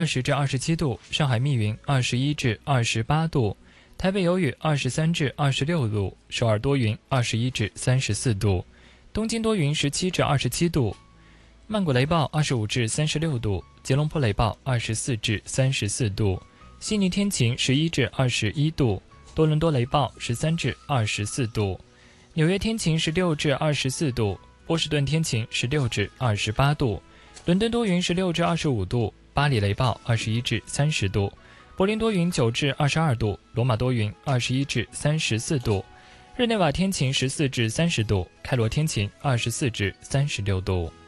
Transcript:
20至27度，上海密云21至28度，台北有雨23至26度，首尔多云21至34度，东京多云17至27度，曼谷雷暴25至36度，吉隆坡雷暴24至34度，悉尼天晴11至21度，多伦多雷暴13至24度，纽约天晴16至24度，波士顿天晴16至28度，伦敦多云16至25度，巴黎雷暴21至30度，柏林多云9至22度，罗马多云21至34度，日内瓦天晴14至30度，开罗天晴24至36度。